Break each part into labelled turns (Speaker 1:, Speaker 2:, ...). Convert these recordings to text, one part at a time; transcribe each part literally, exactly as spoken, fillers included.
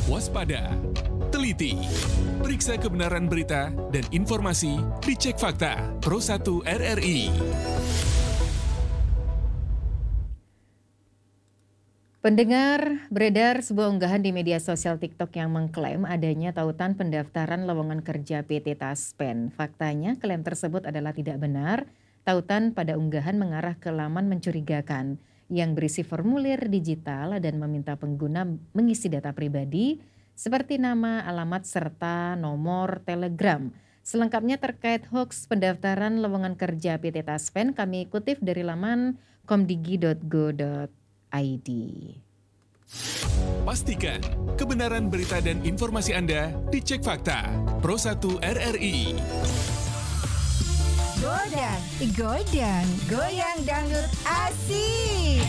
Speaker 1: Waspada, teliti, periksa kebenaran berita dan informasi di Cek Fakta Pro satu R R I.
Speaker 2: Pendengar, beredar sebuah unggahan di media sosial TikTok yang mengklaim adanya tautan pendaftaran lowongan kerja P T Taspen. Faktanya, klaim tersebut adalah tidak benar. Tautan pada unggahan mengarah ke laman mencurigakan yang berisi formulir digital dan meminta pengguna mengisi data pribadi seperti nama, alamat, serta nomor telegram. Selengkapnya terkait hoax pendaftaran lowongan kerja P T Taspen, kami kutip dari laman komdigi dot go dot I D.
Speaker 1: Pastikan kebenaran berita dan informasi Anda di Cek Fakta Pro satu R R I.
Speaker 3: Godang, godang, goyang dangdut asik.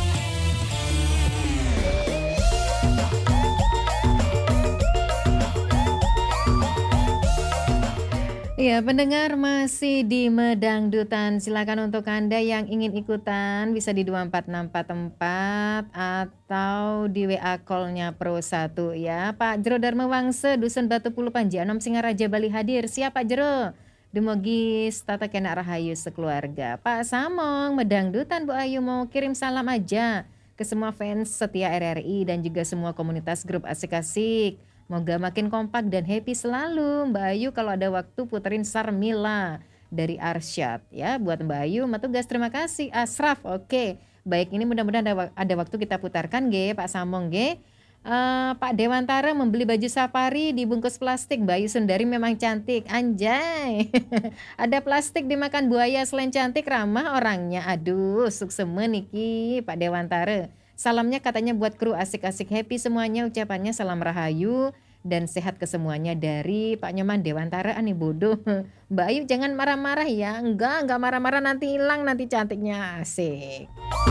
Speaker 2: Ya, pendengar masih di Medangdutan. Silakan untuk Anda yang ingin ikutan bisa di dua empat enam empat empat atau di W A call-nya Pro satu ya. Pak Jero Dharma Wangse, Dusun Batu Pulu Panjanom Singaraja Bali hadir. Siap Pak Jero? Demogis Tata Kena Rahayu sekeluarga. Pak Samong, Medangdutan Bu Ayu mau kirim salam aja ke semua fans setia R R I dan juga semua komunitas grup asik-asik. Moga makin kompak dan happy selalu. Mbak Ayu kalau ada waktu puterin Sarmila dari Arsyad ya. Buat Mbak Ayu, Matugas terima kasih. Asraf, oke. Baik, ini mudah-mudahan ada, ada waktu kita putarkan G, Pak Samong G. Uh, Pak Dewantara membeli baju safari dibungkus plastik. Mbak Ayu Sundari memang cantik. Anjay. Ada plastik dimakan buaya, selain cantik ramah orangnya. Aduh, sukseme niki Pak Dewantara. Salamnya katanya buat kru asik-asik happy semuanya. Ucapannya salam rahayu dan sehat ke semuanya dari Pak Nyoman Dewantara. Ani bodoh. Mbak Ayu jangan marah-marah ya. Enggak, enggak marah-marah nanti hilang nanti cantiknya. Asik.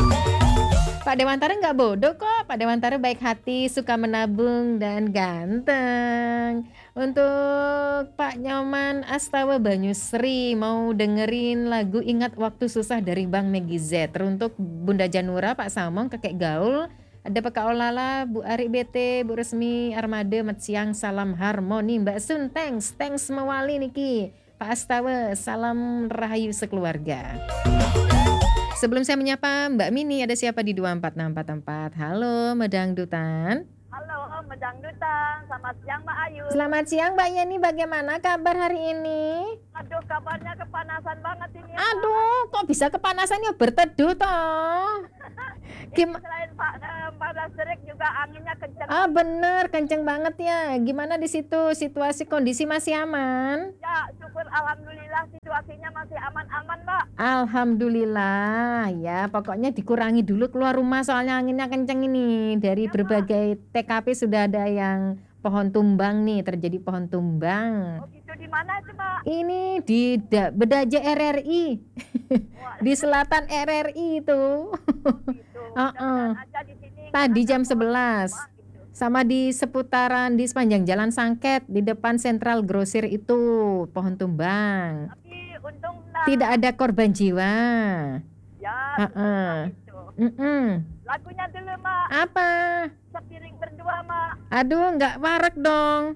Speaker 2: Pak Dewantara enggak bodoh kok. Pak Dewantara baik hati, suka menabung dan ganteng. Untuk Pak Nyoman Astawa Banyusri mau dengerin lagu Ingat Waktu Susah dari Bang Megi Z. Teruntuk Bunda Janura, Pak Samong, Kakek Gaul, ada P K Olala, Bu Ari B T, Bu Resmi Armada, Mat Siang, salam harmoni. Mbak Sun, thanks, thanks mewali niki. Pak Astawa, salam rahayu sekeluarga. Sebelum saya menyapa Mbak Mini, ada siapa di dua empat enam empat empat? Halo, Medangdutan.
Speaker 4: Halo, Medangdutan. Selamat siang, Mbak Ayu.
Speaker 2: Selamat siang, Mbak Yeni. Bagaimana kabar hari ini?
Speaker 4: Aduh, kabarnya kepanasan banget ini.
Speaker 2: Aduh, kok bisa kepanasan ya berteduh toh?
Speaker 4: Gim- selain Pak eh, panas terik juga anginnya kencang.
Speaker 2: Ah, bener, kenceng banget ya. Gimana di situ? Situasi kondisi masih aman?
Speaker 4: Ya, syukur alhamdulillah situasinya masih aman-aman, Mbak.
Speaker 2: Alhamdulillah ya. Pokoknya dikurangi dulu keluar rumah soalnya anginnya kenceng ini. Dari ya, berbagai T K P sudah ada yang pohon tumbang nih, terjadi pohon tumbang.
Speaker 4: Oh gitu, di mana itu, Mbak?
Speaker 2: Ini di da- Bedaja R R I. Di selatan R R I itu.
Speaker 4: Oh, gitu.
Speaker 2: Uh-uh.
Speaker 4: Aja di sini,
Speaker 2: tadi jam sebelas gitu. Sama di seputaran di sepanjang Jalan Sangket di depan Sentral Grosir itu pohon tumbang.
Speaker 4: Tapi untung nah,
Speaker 2: tidak ada korban jiwa.
Speaker 4: Ya,
Speaker 2: uh-uh.
Speaker 4: Gitu.
Speaker 2: Mm-mm.
Speaker 4: Lagunya dulu, Mak.
Speaker 2: Apa?
Speaker 4: Sepiring berdua, Mak.
Speaker 2: Aduh, nggak warak dong.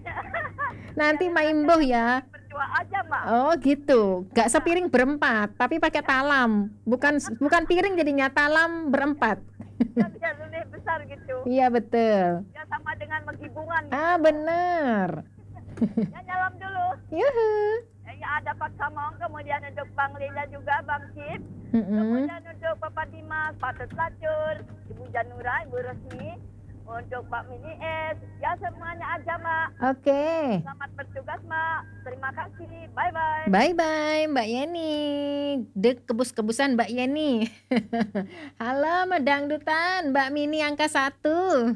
Speaker 2: Nanti maimboh ya.
Speaker 4: Berdua aja, Mak.
Speaker 2: Oh gitu, nggak sepiring berempat, tapi pakai talam. Bukan bukan piring jadinya, talam berempat.
Speaker 4: Kan dia lebih besar gitu.
Speaker 2: Iya betul.
Speaker 4: Ya sama dengan menggibungan. Gitu.
Speaker 2: Ah bener.
Speaker 4: Ya nyalam dulu.
Speaker 2: Yuhu.
Speaker 4: Ya ada Pak Samong, kemudian untuk Bang Lila juga, Bang Cip.
Speaker 2: Mm-mm.
Speaker 4: Kemudian untuk Bapak Dimas, Pak Lacur, Ibu Janura, Ibu Resmi. Untuk Pak Mini S, ya semuanya aja, Mak.
Speaker 2: Oke. Okay.
Speaker 4: Selamat bertugas, Mak. Terima kasih. Bye-bye.
Speaker 2: Bye-bye, Mbak Yeni. Dek kebus-kebusan Mbak Yeni. Halo, Medangdutan. Mbak Mini angka satu.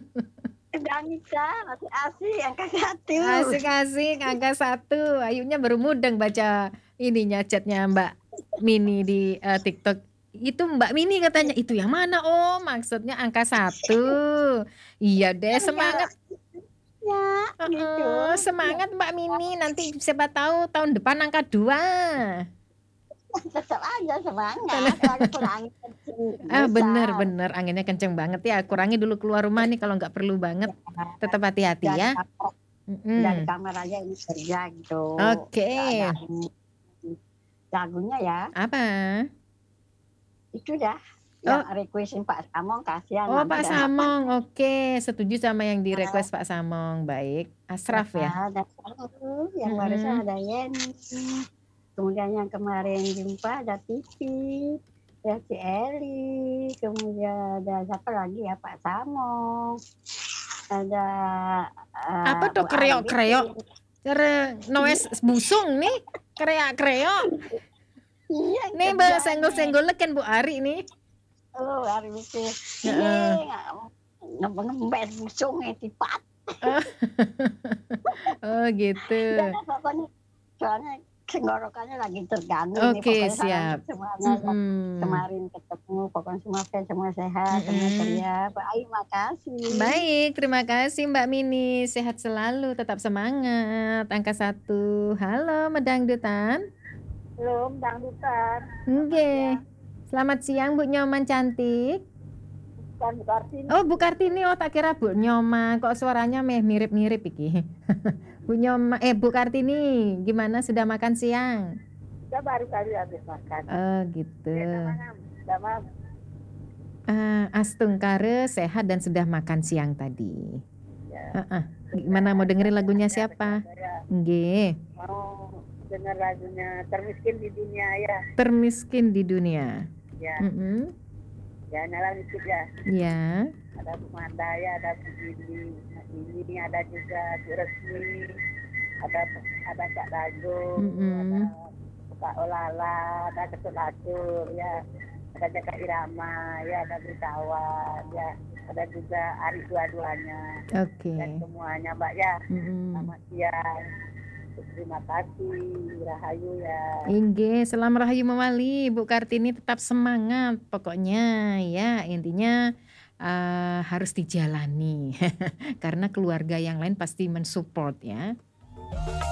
Speaker 4: Danisa, masih asik, angka satu.
Speaker 2: Asik-asik, angka satu. Ayunya baru mudeng baca ininya, chatnya Mbak Mini di uh, TikTok. Itu Mbak Mini katanya, itu yang mana? Oh maksudnya angka satu. Iya deh, semangat.
Speaker 4: Ya,
Speaker 2: uh,
Speaker 4: gitu.
Speaker 2: Semangat Mbak Mini, nanti siapa tahu tahun depan angka dua.
Speaker 5: Tetap aja semangat, walaupun angin kenceng
Speaker 2: Ah, bener
Speaker 5: besar.
Speaker 2: bener, anginnya kenceng banget ya, kurangi dulu keluar rumah nih kalau nggak perlu banget. Tetap hati-hati
Speaker 5: Dari
Speaker 2: ya.
Speaker 5: kamar dari
Speaker 2: Mhm.
Speaker 5: kamar aja ini kerja gitu, nggak ada
Speaker 2: Oke.
Speaker 5: angin. Lagunya ya,
Speaker 2: Apa?
Speaker 5: itu dah, yang
Speaker 2: Oh.
Speaker 5: request-in Pak Samong kasihan
Speaker 2: Oh,
Speaker 5: nanti
Speaker 2: Pak
Speaker 5: udah hafal.
Speaker 2: Samong, oke, setuju sama yang
Speaker 5: Heeh.
Speaker 2: di-request Pak Samong, baik. Ashraf ya?
Speaker 5: Ada satu, yang
Speaker 2: Mhm.
Speaker 5: barusan ada Yeni, kemudian yang kemarin jumpa ada Titi, ya si Eli, kemudian ada siapa lagi ya, Pak Samong, ada,
Speaker 2: Apa
Speaker 5: eee,
Speaker 2: tuh
Speaker 5: Bu
Speaker 2: kreok-kreok?
Speaker 5: Arifin.
Speaker 2: Cere noes busung nih, kreak-kreok.
Speaker 5: Iya,
Speaker 2: Nih be
Speaker 5: kerjaannya.
Speaker 2: senggol-senggolekan Bu Ari nih.
Speaker 5: Oh, Arifin.
Speaker 2: Heeh.
Speaker 5: Ini ngembe-ngemben busungnya tipat.
Speaker 2: Oh. Oh, gitu.
Speaker 5: Ya udah pokoknya, soalnya tenggorokannya lagi terganggu nih,
Speaker 2: Oke,
Speaker 5: pokoknya salam
Speaker 2: siap.
Speaker 5: semuanya yang
Speaker 2: Mhm.
Speaker 5: kemarin ketemu, pokoknya semua sehat, semua sehat, semua
Speaker 2: Mhm.
Speaker 5: ceria. Baik, makasih.
Speaker 2: Baik, terima kasih Mbak Mini, sehat selalu, tetap semangat. Angka satu, halo Medangdutan.
Speaker 4: Belum dangdutan.
Speaker 2: Nggih. Selamat siang Bu Nyoman cantik.
Speaker 4: Bukan Bu Kartini.
Speaker 2: Oh, Bu Kartini, oh tak kira Bu Nyoman, kok suaranya meh mirip-mirip iki. Bu Nyoma eh Bu Kartini, gimana sudah makan siang?
Speaker 4: Kita baru kali habis makan.
Speaker 2: Oh, gitu.
Speaker 4: Ya, malam. Udah malam.
Speaker 2: Ah, Astungkare sehat dan sudah makan siang tadi.
Speaker 4: Ya.
Speaker 2: Heeh. Gimana mau dengerin lagunya siapa?
Speaker 4: Saya
Speaker 2: Nggih.
Speaker 4: mau dengar lagunya Termiskin di Dunia ya.
Speaker 2: Termiskin di dunia.
Speaker 4: Ya,
Speaker 2: Mhm.
Speaker 4: ya nyala dikit ya.
Speaker 2: Ya.
Speaker 4: Ada Bu Mandaya, ada Bu Gili, ini ada juga Bu Resmi, ada ada Kak Dago,
Speaker 2: Mhm.
Speaker 4: ada Kak Olala, ada Ketut Lacur, ya, ada Kak Irama, ya, ada Berkawan, ya, ada juga Ari dua-duanya
Speaker 2: Oke.
Speaker 4: dan semuanya Mbak ya.
Speaker 2: Mhm.
Speaker 4: Selamat siang. Terima kasih, Rahayu ya.
Speaker 2: Inggih, salam rahayu memali, Bu Kartini tetap semangat pokoknya ya, intinya eee, harus dijalani. Karena keluarga yang lain pasti men-support ya.